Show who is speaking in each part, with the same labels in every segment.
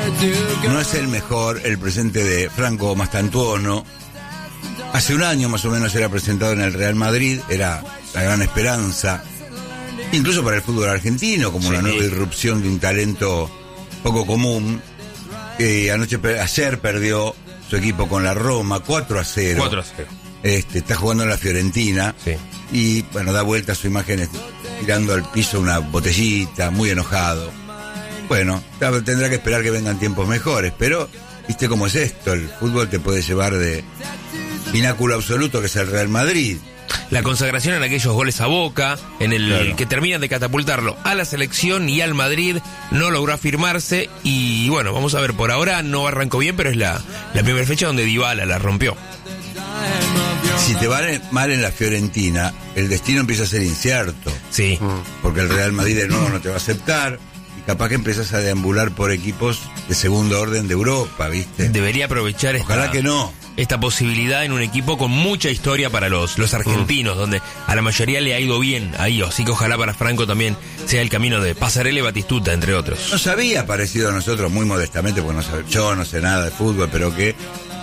Speaker 1: No es el mejor, el presente de Franco Mastantuono. Hace un año más o menos era presentado en el Real Madrid, era la gran esperanza, incluso para el fútbol argentino, como una nueva irrupción de un talento poco común. Ayer perdió su equipo con la Roma 4-0.
Speaker 2: 4-0.
Speaker 1: Está jugando en la Fiorentina.
Speaker 2: Sí.
Speaker 1: Y bueno, da vuelta su imagen tirando al piso una botellita, muy enojado. Bueno, tendrá que esperar que vengan tiempos mejores, pero viste cómo es esto, el fútbol te puede llevar de pináculo absoluto, que es el Real Madrid.
Speaker 2: La consagración en aquellos goles a Boca, en el que terminan de catapultarlo a la selección y al Madrid, no logró afirmarse y bueno, vamos a ver, por ahora no arrancó bien, pero es la primera fecha donde Dybala la rompió.
Speaker 1: Si te va mal en la Fiorentina, el destino empieza a ser incierto.
Speaker 2: Sí.
Speaker 1: Porque el Real Madrid de nuevo no te va a aceptar y capaz que empiezas a deambular por equipos de segundo orden de Europa, ¿viste?
Speaker 2: Debería aprovechar
Speaker 1: Ojalá que no.
Speaker 2: Esta posibilidad en un equipo con mucha historia para los argentinos, donde a la mayoría le ha ido bien ahí, así que ojalá para Franco también sea el camino de Pasarela y Batistuta, entre otros.
Speaker 1: Nos había parecido a nosotros, muy modestamente, porque yo no sé nada de fútbol, pero que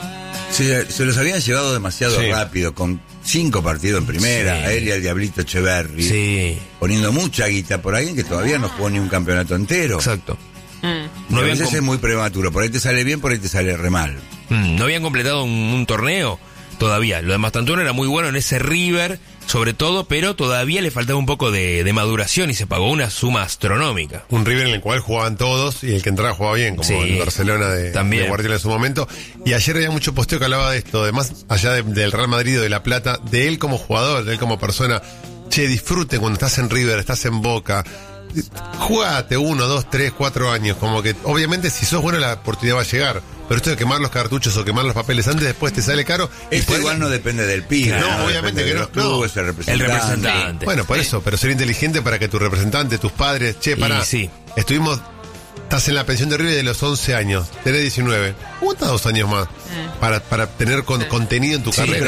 Speaker 1: se los habían llevado demasiado rápido, con 5 partidos en primera, a él y al Diablito Echeverri, poniendo mucha guita por alguien que todavía no jugó ni un campeonato entero.
Speaker 2: Exacto.
Speaker 1: A veces es muy prematuro, por ahí te sale bien, por ahí te sale re mal.
Speaker 2: No habían completado un torneo todavía. Lo de Mastantuono era muy bueno en ese River, sobre todo, pero todavía le faltaba un poco de maduración y se pagó una suma astronómica.
Speaker 3: Un River en el cual jugaban todos y el que entraba jugaba bien, como el Barcelona de Guardiola en su momento. Y ayer había mucho posteo que hablaba de esto, además allá del Real Madrid o de La Plata, de él como jugador, de él como persona. Che, disfrute cuando estás en River, estás en Boca. Jugate 1, 2, 3, 4 años, como que obviamente si sos bueno la oportunidad va a llegar, pero esto de quemar los cartuchos o quemar los papeles antes, después te sale caro.
Speaker 1: Esto igual no depende del pibe.
Speaker 3: No, obviamente que no.
Speaker 1: Clubes, el representante.
Speaker 3: Bueno, por eso, pero ser inteligente para que tu representante, tus padres, estás en la pensión de River de los 11 años, tenés 19, aguanta 2 años más para tener contenido en tu carrera.